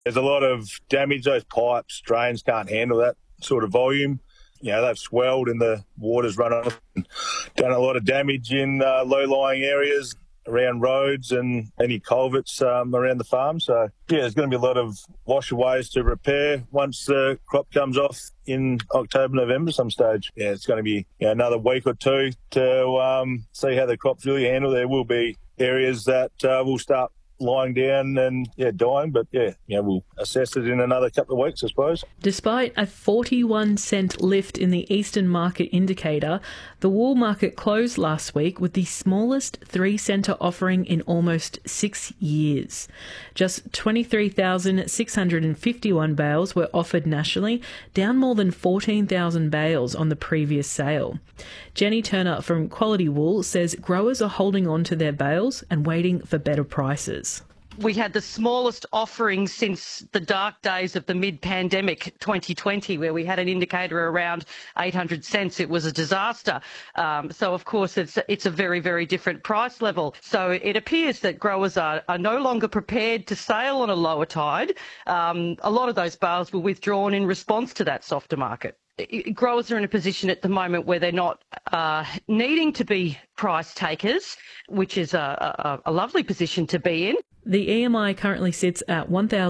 There's a lot of damage. Those pipes, drains can't handle that sort of volume. They've swelled and the water's run off and done a lot of damage in low-lying areas around roads and any culverts around the farm. So, there's going to be a lot of washaways to repair once the crop comes off in October, November some stage. It's going to be another week or two to see how the crops really handle. There will be areas that will start lying down and dying, but we'll assess it in another couple of weeks, I suppose. Despite a 41-cent lift in the Eastern Market Indicator, the wool market closed last week with the smallest 3-centre offering in almost 6 years. Just 23,651 bales were offered nationally, down more than 14,000 bales on the previous sale. Jenny Turner from Quality Wool says growers are holding on to their bales and waiting for better prices. We had the smallest offering since the dark days of the mid-pandemic 2020, where we had an indicator around 800 cents. It was a disaster. So, of course, it's a very, very different price level. So it appears that growers are no longer prepared to sail on a lower tide. A lot of those bales were withdrawn in response to that softer market. Growers are in a position at the moment where they're not needing to be price takers, which is a lovely position to be in. The EMI currently sits at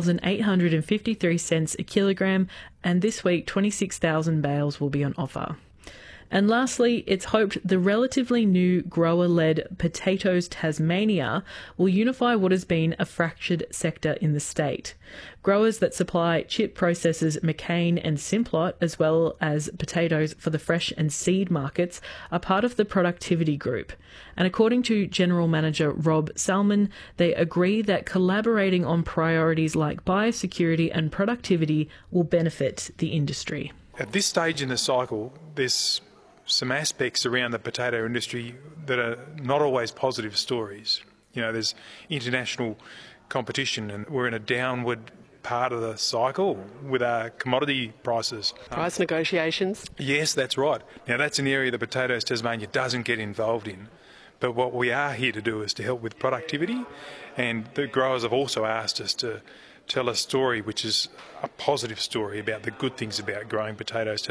1,853 cents a kilogram, and this week 26,000 bales will be on offer. And lastly, it's hoped the relatively new grower-led Potatoes Tasmania will unify what has been a fractured sector in the state. Growers that supply chip processors McCain and Simplot, as well as potatoes for the fresh and seed markets, are part of the productivity group. And according to General Manager Rob Salmon, they agree that collaborating on priorities like biosecurity and productivity will benefit the industry. At this stage in the cycle, there's some aspects around the potato industry that are not always positive stories. There's international competition and we're in a downward part of the cycle with our commodity prices. Price negotiations? Yes, that's right. Now, that's an area that Potatoes Tasmania doesn't get involved in. But what we are here to do is to help with productivity, and the growers have also asked us to tell a story which is a positive story about the good things about growing potatoes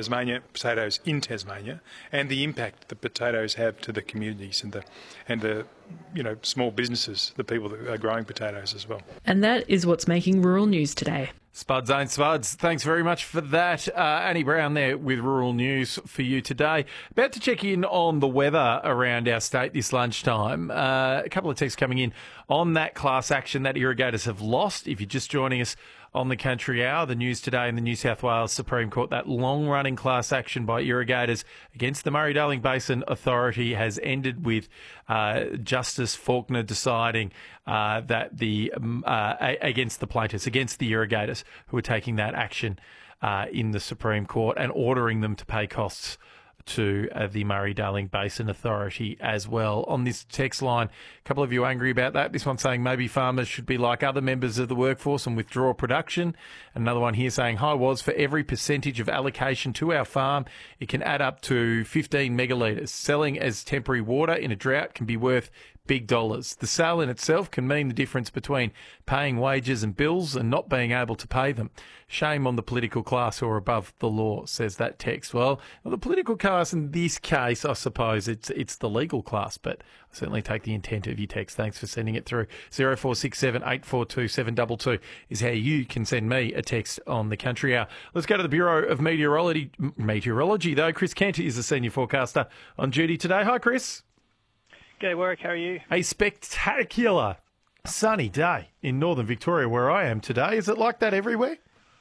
in Tasmania, and the impact that potatoes have to the communities and the small businesses, the people that are growing potatoes as well. And that is what's making rural news today. Spuds ain't spuds. Thanks very much for that. Annie Brown there with Rural News for you today. About to check in on the weather around our state this lunchtime. A couple of texts coming in on that class action that irrigators have lost. If you're just joining us on the Country Hour, the news today in the New South Wales Supreme Court, that long-running class action by irrigators against the Murray-Darling Basin Authority has ended with Justice Faulkner deciding that against the plaintiffs, against the irrigators who are taking that action in the Supreme Court, and ordering them to pay costs to the Murray-Darling Basin Authority as well. On this text line, a couple of you angry about that. This one saying maybe farmers should be like other members of the workforce and withdraw production. Another one here saying, hi, was for every percentage of allocation to our farm, it can add up to 15 megalitres. Selling as temporary water in a drought can be worth big dollars. The sale in itself can mean the difference between paying wages and bills and not being able to pay them. Shame on the political class who are above the law, says that text. Well, the political class in this case, I suppose it's the legal class, but I certainly take the intent of your text. Thanks for sending it through. 0467 842 722 is how you can send me a text on the Country Hour. Let's go to the Bureau of Meteorology, though. Chris Kent is the senior forecaster on duty today. Hi, Chris. G'day, Warwick. How are you? A spectacular sunny day in northern Victoria where I am today. Is it like that everywhere?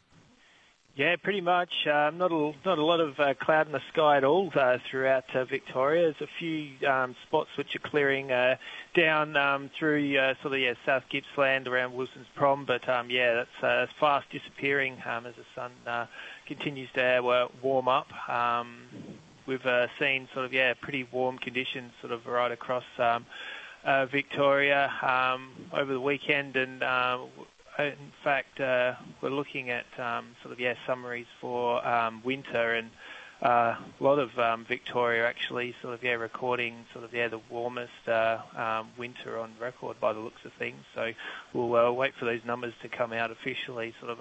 Yeah, pretty much. Not a lot of cloud in the sky at all throughout Victoria. There's a few spots which are clearing down through South Gippsland around Wilson's Prom, but that's fast disappearing as the sun continues to warm up. We've seen pretty warm conditions right across Victoria over the weekend, and in fact we're looking at summaries for winter, and a lot of Victoria actually recording the warmest winter on record by the looks of things. So we'll wait for those numbers to come out officially